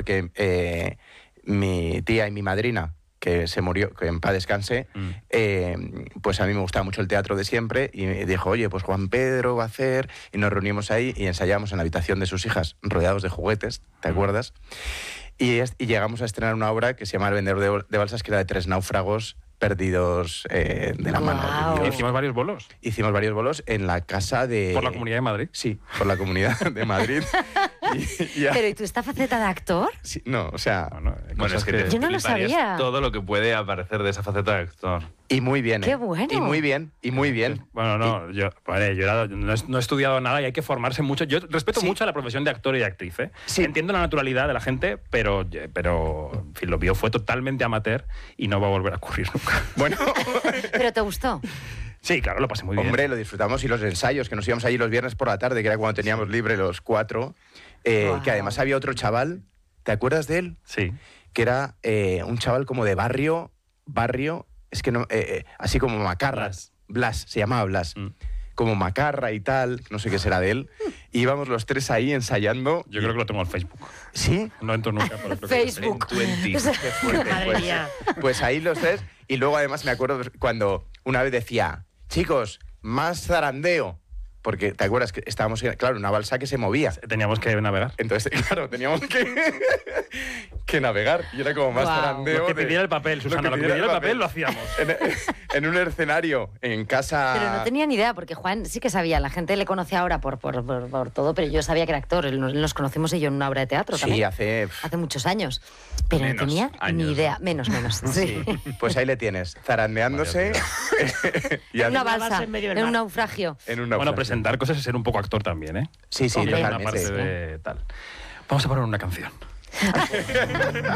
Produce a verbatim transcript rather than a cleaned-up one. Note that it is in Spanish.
porque eh, mi tía y mi madrina, que se murió, que en paz descanse, mm. eh, pues a mí me gustaba mucho el teatro de siempre y me dijo, oye, pues Juan Pedro va a hacer, y nos reunimos ahí y ensayamos en la habitación de sus hijas, rodeados de juguetes, ¿te mm. acuerdas? Y, es, y llegamos a estrenar una obra que se llama El vendedor de, de balsas, que era de tres náufragos perdidos eh, de la wow. mano de Dios. ¿Hicimos varios bolos? Hicimos varios bolos en la casa de... ¿Por la Comunidad de Madrid? Sí, por la Comunidad de Madrid. y, y a... ¿Pero y tú esta faceta de actor? Sí, no, o sea... No, no, bueno, es que te yo no lo sabía. Todo lo que puede aparecer de esa faceta de actor. Y muy bien, ¿eh? ¡Qué bueno! Y muy bien, y muy bien. Bueno, no, y... yo, vale, yo era, no, he, no he estudiado nada y hay que formarse mucho. Yo respeto sí. mucho a la profesión de actor y de actriz, ¿eh? Sí. Entiendo la naturalidad de la gente, pero, pero en fin, lo mío fue totalmente amateur y no va a volver a ocurrir nunca. Bueno... ¿Pero te gustó? Sí, claro, lo pasé muy bien. Hombre, lo disfrutamos, y los ensayos, que nos íbamos allí los viernes por la tarde, que era cuando teníamos libre los cuatro, eh, wow. que además había otro chaval, ¿te acuerdas de él? Sí. Que era eh, un chaval como de barrio, barrio, es que no, eh, eh, así como Macarra, Blas, Blas se llamaba Blas, mm. como Macarra y tal, no sé qué será de él, y íbamos los tres ahí ensayando. Yo creo que lo tengo en Facebook. ¿Sí? No entro nunca por el Facebook. Qué fuerte, pues, pues ahí los tres, y luego además me acuerdo cuando una vez decía, chicos, más zarandeo. Porque, ¿te acuerdas que estábamos, claro, una balsa que se movía? Teníamos que navegar. Entonces, claro, teníamos que, que navegar. Y era como más wow. zarandeo. Lo que pidiera el papel, Susana, lo que pidiera el papel, papel lo hacíamos. En, en un escenario, en casa... Pero no tenía ni idea, porque Juan sí que sabía. La gente le conoce ahora por, por, por, por todo, pero yo sabía que era actor. Nos, nos conocimos y yo en una obra de teatro sí, también. Sí, hace... Hace muchos años. Pero menos no tenía años. ni idea. Menos, menos. Sí. Sí. Pues ahí le tienes, zarandeándose. y en una balsa, en, en un naufragio. En un naufragio. Bueno, presentar cosas es ser un poco actor también, ¿eh? Sí, sí, Hombre, totalmente. Una parte de tal. Vamos a poner una canción.